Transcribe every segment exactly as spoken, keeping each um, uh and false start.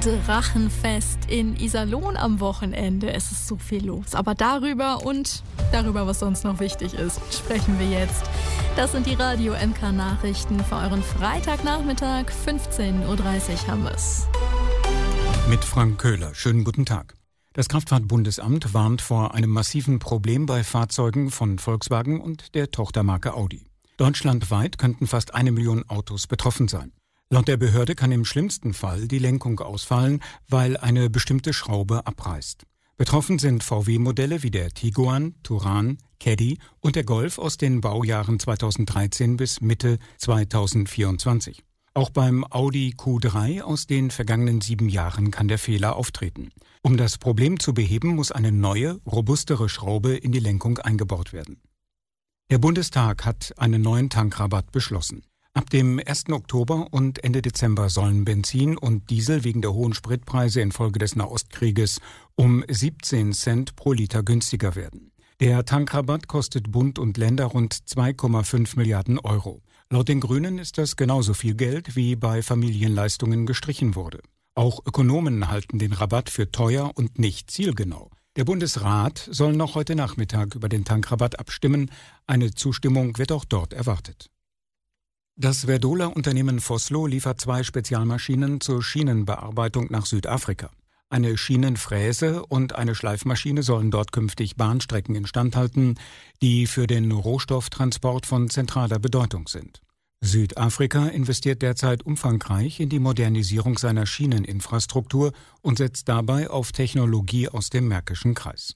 Drachenfest in Iserlohn am Wochenende. Es ist so viel los. Aber darüber und darüber, was sonst noch wichtig ist, sprechen wir jetzt. Das sind die Radio M K Nachrichten für euren Freitagnachmittag. fünfzehn Uhr dreißig haben wir es. Mit Frank Köhler. Schönen guten Tag. Das Kraftfahrtbundesamt warnt vor einem massiven Problem bei Fahrzeugen von Volkswagen und der Tochtermarke Audi. Deutschlandweit könnten fast eine Million Autos betroffen sein. Laut der Behörde kann im schlimmsten Fall die Lenkung ausfallen, weil eine bestimmte Schraube abreißt. Betroffen sind V W-Modelle wie der Tiguan, Touran, Caddy und der Golf aus den Baujahren zweitausenddreizehn bis Mitte zweitausendvierundzwanzig. Auch beim Audi Q drei aus den vergangenen sieben Jahren kann der Fehler auftreten. Um das Problem zu beheben, muss eine neue, robustere Schraube in die Lenkung eingebaut werden. Der Bundestag hat einen neuen Tankrabatt beschlossen. Ab dem ersten Oktober und Ende Dezember sollen Benzin und Diesel wegen der hohen Spritpreise infolge des Nahostkrieges um siebzehn Cent pro Liter günstiger werden. Der Tankrabatt kostet Bund und Länder rund zwei Komma fünf Milliarden Euro. Laut den Grünen ist das genauso viel Geld, wie bei Familienleistungen gestrichen wurde. Auch Ökonomen halten den Rabatt für teuer und nicht zielgenau. Der Bundesrat soll noch heute Nachmittag über den Tankrabatt abstimmen. Eine Zustimmung wird auch dort erwartet. Das Verdola-Unternehmen Vossloh liefert zwei Spezialmaschinen zur Schienenbearbeitung nach Südafrika. Eine Schienenfräse und eine Schleifmaschine sollen dort künftig Bahnstrecken instand halten, die für den Rohstofftransport von zentraler Bedeutung sind. Südafrika investiert derzeit umfangreich in die Modernisierung seiner Schieneninfrastruktur und setzt dabei auf Technologie aus dem Märkischen Kreis.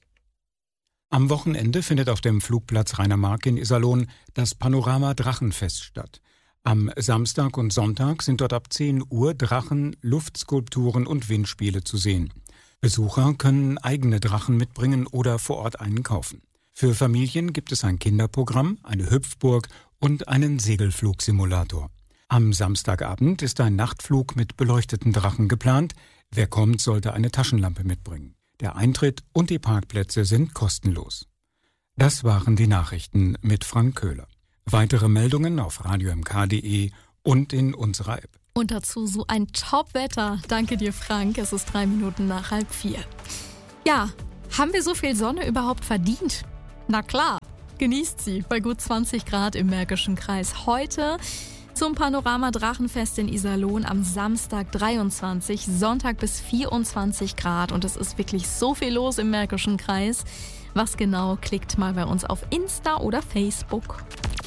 Am Wochenende findet auf dem Flugplatz Rainer Mark in Iserlohn das Panorama Drachenfest statt. Am Samstag und Sonntag sind dort ab zehn Uhr Drachen, Luftskulpturen und Windspiele zu sehen. Besucher können eigene Drachen mitbringen oder vor Ort einen kaufen. Für Familien gibt es ein Kinderprogramm, eine Hüpfburg und einen Segelflugsimulator. Am Samstagabend ist ein Nachtflug mit beleuchteten Drachen geplant. Wer kommt, sollte eine Taschenlampe mitbringen. Der Eintritt und die Parkplätze sind kostenlos. Das waren die Nachrichten mit Frank Köhler. Weitere Meldungen auf radio m k punkt d e und in unserer App. Und dazu so ein Top-Wetter. Danke dir, Frank. Es ist drei Minuten nach halb vier. Ja, haben wir so viel Sonne überhaupt verdient? Na klar, genießt sie bei gut zwanzig Grad im Märkischen Kreis. Heute zum Panorama Drachenfest in Iserlohn am Samstag dreiundzwanzig, Sonntag bis vierundzwanzig Grad. Und es ist wirklich so viel los im Märkischen Kreis. Was genau, klickt mal bei uns auf Insta oder Facebook.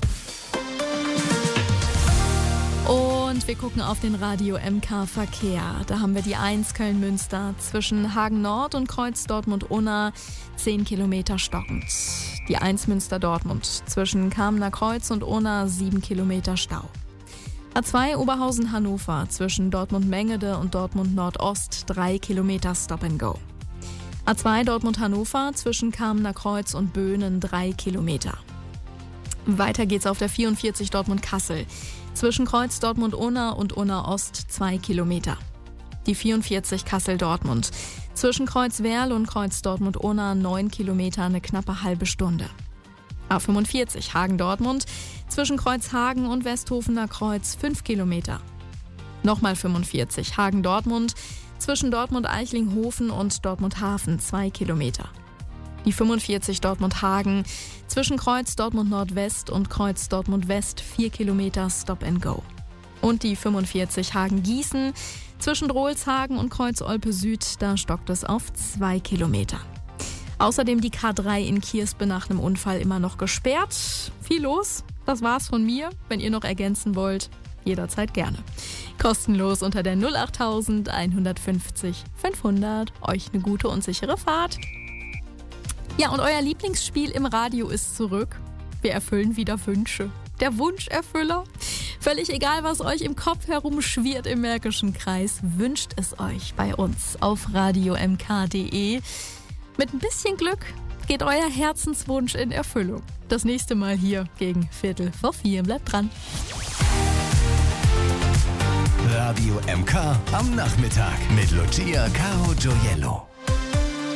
Und wir gucken auf den Radio M K Verkehr. Da haben wir die eins Köln-Münster zwischen Hagen Nord und Kreuz Dortmund-Unna zehn Kilometer stockend. Die eins Münster-Dortmund zwischen Kamener Kreuz und Unna sieben Kilometer Stau. A zwei Oberhausen-Hannover zwischen Dortmund-Mengede und Dortmund-Nordost drei Kilometer Stop and Go. A zwei Dortmund-Hannover zwischen Kamener Kreuz und Böhnen drei Kilometer. Weiter geht's auf der vierundvierzig Dortmund-Kassel. Zwischen Kreuz Dortmund-Unna und Unna-Ost zwei Kilometer. Die vierundvierzig Kassel-Dortmund. Zwischen Kreuz Werl und Kreuz Dortmund-Unna neun Kilometer, eine knappe halbe Stunde. A fünfundvierzig Hagen-Dortmund. Zwischen Kreuz Hagen und Westhofener Kreuz fünf Kilometer. Nochmal fünfundvierzig Hagen-Dortmund. Zwischen Dortmund-Eichlinghofen und Dortmund-Hafen zwei Kilometer. Die fünfundvierzig Dortmund-Hagen, zwischen Kreuz Dortmund-Nordwest und Kreuz Dortmund-West vier Kilometer Stop and Go. Und die fünfundvierzig Hagen-Gießen, zwischen Drohlshagen und Kreuz Olpe-Süd, da stockt es auf zwei Kilometer. Außerdem die K drei in Kiersbe nach einem Unfall immer noch gesperrt. Viel los, das war's von mir. Wenn ihr noch ergänzen wollt, jederzeit gerne. Kostenlos unter der null acht eins eins fünfzig fünfhundert. Euch eine gute und sichere Fahrt. Ja, und euer Lieblingsspiel im Radio ist zurück. Wir erfüllen wieder Wünsche. Der Wunscherfüller. Völlig egal, was euch im Kopf herumschwirrt im Märkischen Kreis, wünscht es euch bei uns auf radio m k punkt d e. Mit ein bisschen Glück geht euer Herzenswunsch in Erfüllung. Das nächste Mal hier gegen Viertel vor vier. Bleibt dran. Radio M K am Nachmittag mit Lucia Caro Gioiello.